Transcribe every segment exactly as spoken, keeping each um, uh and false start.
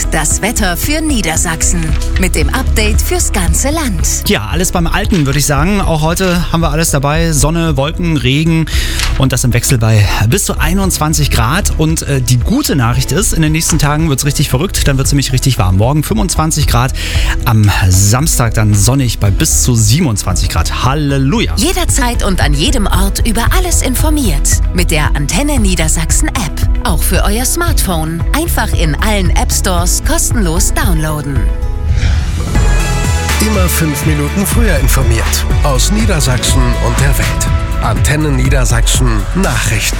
Das Wetter für Niedersachsen mit dem Update fürs ganze Land. Ja, alles beim Alten, würde ich sagen. Auch heute haben wir alles dabei. Sonne, Wolken, Regen und das im Wechsel bei bis zu einundzwanzig Grad. Und äh, die gute Nachricht ist, in den nächsten Tagen wird es richtig verrückt. Dann wird es nämlich richtig warm. Morgen fünfundzwanzig Grad, am Samstag dann sonnig bei bis zu siebenundzwanzig Grad. Halleluja! Jederzeit und an jedem Ort über alles informiert. Mit der Antenne Niedersachsen App. Auch für euer Smartphone. Einfach in allen App Stores kostenlos downloaden. Immer fünf Minuten früher informiert. Aus Niedersachsen und der Welt. Antenne Niedersachsen Nachrichten.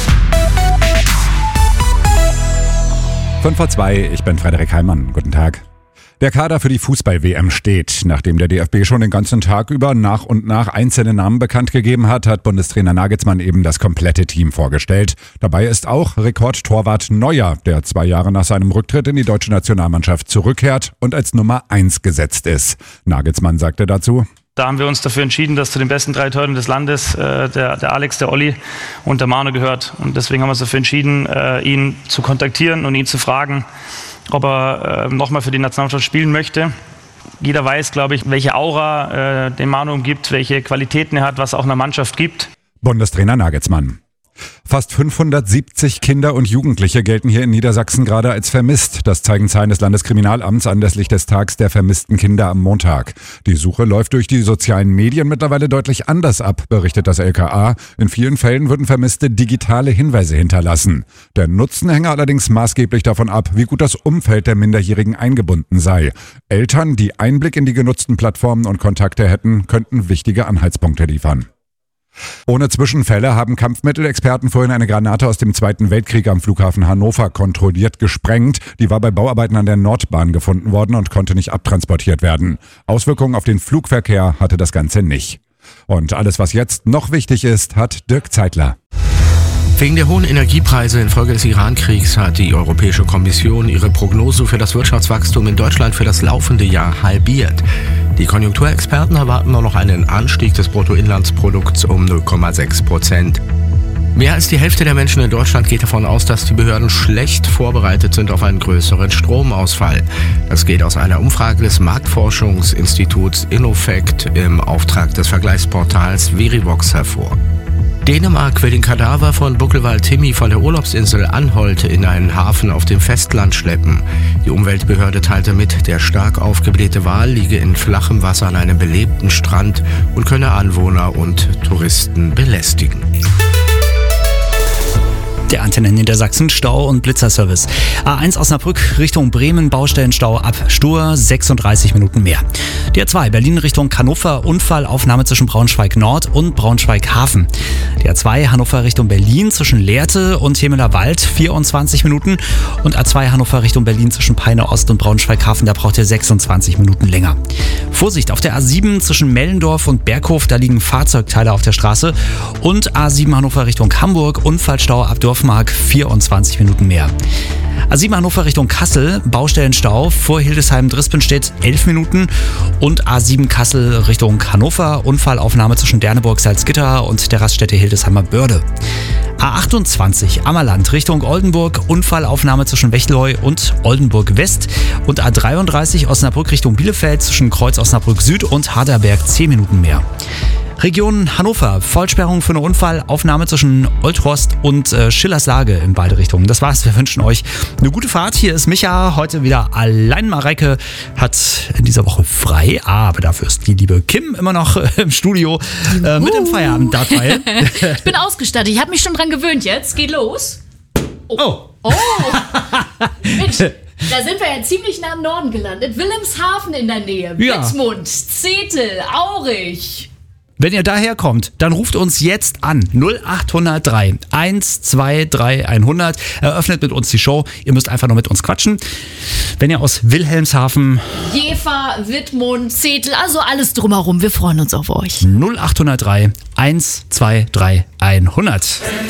fünf vor zwei, ich bin Frederik Heimann. Guten Tag. Der Kader für die Fußball-W M steht. Nachdem der D F B schon den ganzen Tag über nach und nach einzelne Namen bekannt gegeben hat, hat Bundestrainer Nagelsmann eben das komplette Team vorgestellt. Dabei ist auch Rekordtorwart Neuer, der zwei Jahre nach seinem Rücktritt in die deutsche Nationalmannschaft zurückkehrt und als Nummer eins gesetzt ist. Nagelsmann sagte dazu: Da haben wir uns dafür entschieden, dass zu den besten drei Torhütern des Landes äh, der, der Alex, der Olli und der Manu gehört. Und deswegen haben wir uns dafür entschieden, äh, ihn zu kontaktieren und ihn zu fragen, ob er äh, nochmal für die Nationalmannschaft spielen möchte. Jeder weiß, glaube ich, welche Aura äh, den Manu umgibt, welche Qualitäten er hat, was er auch in der Mannschaft gibt. Bundestrainer Nagelsmann. Fast fünfhundertsiebzig Kinder und Jugendliche gelten hier in Niedersachsen gerade als vermisst. Das zeigen Zahlen des Landeskriminalamts anlässlich des Tags der vermissten Kinder am Montag. Die Suche läuft durch die sozialen Medien mittlerweile deutlich anders ab, berichtet das L K A. In vielen Fällen würden Vermisste digitale Hinweise hinterlassen. Der Nutzen hänge allerdings maßgeblich davon ab, wie gut das Umfeld der Minderjährigen eingebunden sei. Eltern, die Einblick in die genutzten Plattformen und Kontakte hätten, könnten wichtige Anhaltspunkte liefern. Ohne Zwischenfälle haben Kampfmittelexperten vorhin eine Granate aus dem Zweiten Weltkrieg am Flughafen Hannover kontrolliert gesprengt. Die war bei Bauarbeiten an der Nordbahn gefunden worden und konnte nicht abtransportiert werden. Auswirkungen auf den Flugverkehr hatte das Ganze nicht. Und alles, was jetzt noch wichtig ist, hat Dirk Zeitler. Wegen der hohen Energiepreise infolge des Iran-Kriegs hat die Europäische Kommission ihre Prognose für das Wirtschaftswachstum in Deutschland für das laufende Jahr halbiert. Die Konjunkturexperten erwarten nur noch einen Anstieg des Bruttoinlandsprodukts um null Komma sechs Prozent. Mehr als die Hälfte der Menschen in Deutschland geht davon aus, dass die Behörden schlecht vorbereitet sind auf einen größeren Stromausfall. Das geht aus einer Umfrage des Marktforschungsinstituts Innofect im Auftrag des Vergleichsportals Verivox hervor. Dänemark will den Kadaver von Buckelwald Timmy von der Urlaubsinsel Anholt in einen Hafen auf dem Festland schleppen. Die Umweltbehörde teilte mit, der stark aufgeblähte Wal liege in flachem Wasser an einem belebten Strand und könne Anwohner und Touristen belästigen. Der Antenne Niedersachsen Stau- und Blitzerservice. A eins Osnabrück Richtung Bremen, Baustellenstau ab Stur, sechsunddreißig Minuten mehr. Die A zwei Berlin Richtung Hannover, Unfallaufnahme zwischen Braunschweig Nord und Braunschweig Hafen. Die A zwei Hannover Richtung Berlin zwischen Lehrte und Hemeler Wald, vierundzwanzig Minuten. Und A zwei Hannover Richtung Berlin zwischen Peine Ost und Braunschweig Hafen, da braucht ihr sechsundzwanzig Minuten länger. Vorsicht, auf der A sieben zwischen Mellendorf und Berghof, da liegen Fahrzeugteile auf der Straße. Und A sieben Hannover Richtung Hamburg, Unfallstau ab Dorfmark, vierundzwanzig Minuten mehr. A sieben Hannover Richtung Kassel, Baustellenstau vor Hildesheim-Drispenstedt, elf Minuten. Und A sieben Kassel Richtung Hannover, Unfallaufnahme zwischen Derneburg, Salzgitter und der Raststätte Hildesheimer Börde. A achtundzwanzig Ammerland Richtung Oldenburg, Unfallaufnahme zwischen Wechleu und Oldenburg West. Und A dreiunddreißig Osnabrück Richtung Bielefeld zwischen Kreuz Osnabrück Süd und Harderberg, zehn Minuten mehr. Region Hannover, Vollsperrung für eine Unfallaufnahme zwischen Oltrost und äh, Schillerslage in beide Richtungen. Das war's, wir wünschen euch eine gute Fahrt. Hier ist Micha, heute wieder allein. Mareike hat in dieser Woche frei, aber dafür ist die liebe Kim immer noch äh, im Studio äh, mit dem Feierabend dabei. Ich bin ausgestattet, ich habe mich schon dran gewöhnt jetzt. Geht los. Oh. Oh. Oh. Mensch. Da sind wir ja ziemlich nah im Norden gelandet. Wilhelmshaven in der Nähe, Ja. Witzmund, Zetel, Aurich. Wenn ihr daher kommt, dann ruft uns jetzt an. null acht null drei eins zwei drei hundert. Eröffnet mit uns die Show. Ihr müsst einfach nur mit uns quatschen. Wenn ihr aus Wilhelmshaven... Jever, Wittmund, Zetel, also alles drumherum. Wir freuen uns auf euch. null acht null drei eins zwei drei hundert.